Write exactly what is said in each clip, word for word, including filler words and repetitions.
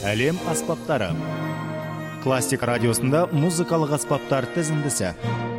Әлем аспаптары. Классик радиосында музыкалык аспаптар тізіндісі.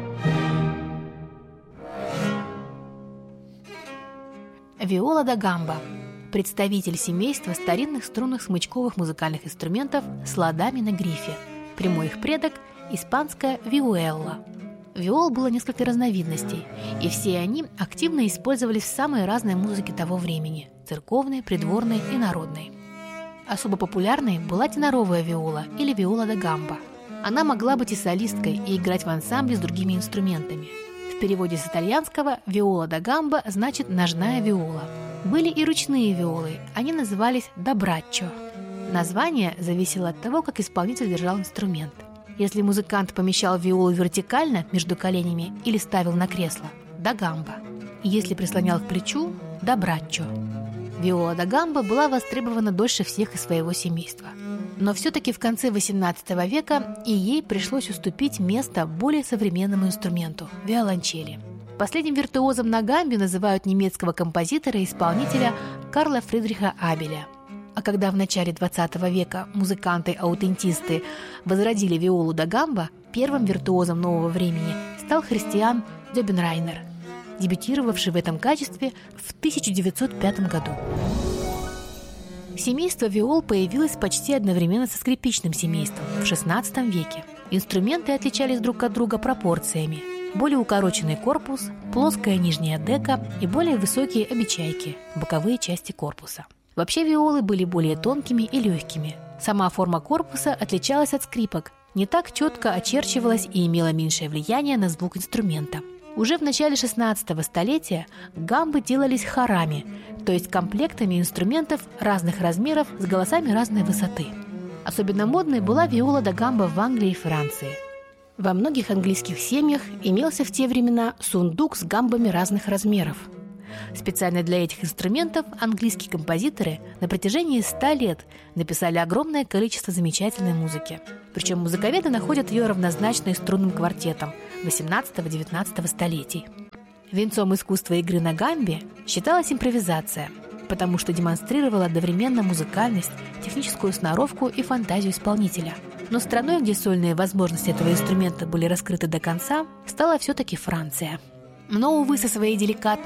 Виола да гамба – представитель семейства старинных струнных смычковых музыкальных инструментов с ладами на грифе. Прямой их предок – испанская виуэлла. Виол было несколько разновидностей, и все они активно использовались в самой разной музыке того времени – церковной, придворной и народной. Особо популярной была теноровая виола или виола да гамба. Она могла быть и солисткой, и играть в ансамбле с другими инструментами. В переводе с итальянского «виола да гамба» значит «ножная виола». Были и ручные виолы, они назывались «добраччо». Название зависело от того, как исполнитель держал инструмент. Если музыкант помещал виолу вертикально между коленями или ставил на кресло – да гамба. Если прислонял к плечу – добраччо. Виола да гамба была востребована дольше всех из своего семейства. Но все-таки в конце восемнадцатого века и ей пришлось уступить место более современному инструменту – виолончели. Последним виртуозом на гамбе называют немецкого композитора и исполнителя Карла Фридриха Абеля. А когда в начале двадцатого века музыканты-аутентисты возродили виолу да гамба, первым виртуозом нового времени стал Христиан Дёбенрайнер, дебютировавший в этом качестве в тысяча девятьсот пятом году. Семейство виол появилось почти одновременно со скрипичным семейством в шестнадцатом веке. Инструменты отличались друг от друга пропорциями. Более укороченный корпус, плоская нижняя дека и более высокие обечайки, боковые части корпуса. Вообще виолы были более тонкими и легкими. Сама форма корпуса отличалась от скрипок, не так четко очерчивалась и имела меньшее влияние на звук инструмента. Уже в начале шестнадцатого столетия гамбы делались хорами, то есть комплектами инструментов разных размеров с голосами разной высоты. Особенно модной была виола да гамба в Англии и Франции. Во многих английских семьях имелся в те времена сундук с гамбами разных размеров. Специально для этих инструментов английские композиторы на протяжении ста лет написали огромное количество замечательной музыки. Причем музыковеды находят ее равнозначной струнным квартетам восемнадцатого-девятнадцатого столетий. Венцом искусства игры на гамбе считалась импровизация, потому что демонстрировала одновременно музыкальность, техническую сноровку и фантазию исполнителя. Но страной, где сольные возможности этого инструмента были раскрыты до конца, стала все-таки Франция. Но, увы, со своей деликатной